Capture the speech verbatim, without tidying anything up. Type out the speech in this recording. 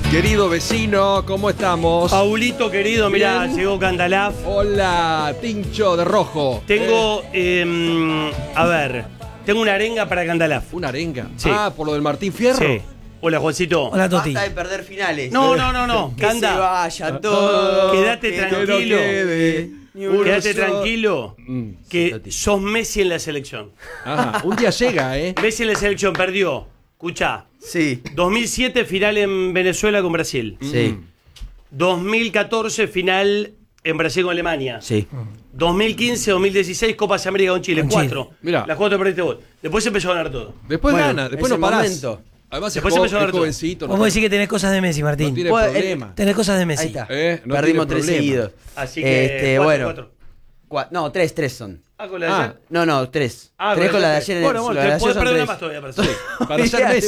Querido vecino, ¿cómo estamos? Paulito querido, mirá, Bien. llegó Candalaf. Hola, Tincho de rojo. Tengo, eh, a ver, tengo una arenga para Candalaf. ¿Una arenga? Sí. Ah, por lo del Martín Fierro. Sí. Hola, Juancito. Hola, Toti. Basta de perder finales. No, no, no, no. Que se Canda, vaya todo. quédate que tranquilo. Que no quede Ni uno quédate solo. tranquilo. Mm, Que Toti. sos Messi en la selección. Ajá, un día llega, ¿eh? Messi en la selección perdió. Escuchá. Sí, dos mil siete final en Venezuela con Brasil. sí, dos mil catorce final en Brasil con Alemania. sí. dos mil quince, dos mil dieciséis Copas América con Chile. Con Cuatro. Chile. Mirá. Las cuatro perdiste vos. Después empezó a ganar todo. Después Bueno, gana, después no ese parás. momento. Además, Después es, jo- empezó a es ganar todo. jovencito. Vos No, decís que tenés cosas de Messi, no Martín. tiene Pues, problema. Tenés cosas de Messi. Ahí está. Eh, no Perdimos tiene tres problema. seguidos. Así que. Este, cuatro, bueno. cuatro. Cua- no, tres, tres son. Ah, con la de Ah. ayer. No, no, tres. Ah, tres con la de tres. ayer. Bueno, bueno, la de te ayer podés son perder una tres. más todavía para hacer. Para ser Messi.